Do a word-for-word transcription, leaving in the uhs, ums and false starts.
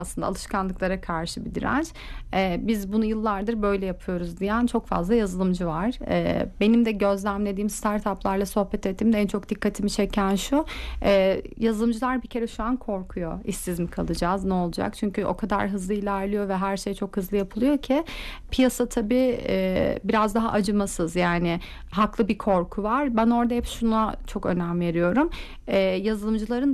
aslında alışkanlıklara karşı bir direnç. Eee, biz bunu yıllardır böyle yapıyoruz diyen çok fazla yazılımcı var. Eee, benim de gözlemlediğim startuplarla sohbet ettiğimde en çok dikkatimi çeken şu: eee, yazılımcılar bir kere şu an korkuyor. İşsiz mi kalacağız, ne olacak? Çünkü o kadar hızlı ilerliyor ve her şey çok hızlı yapılıyor ki piyasa tabii eee, biraz daha acımasız, yani haklı bir korku var. Ben orada hep şuna çok önem veriyorum: Eee, yazılımcıların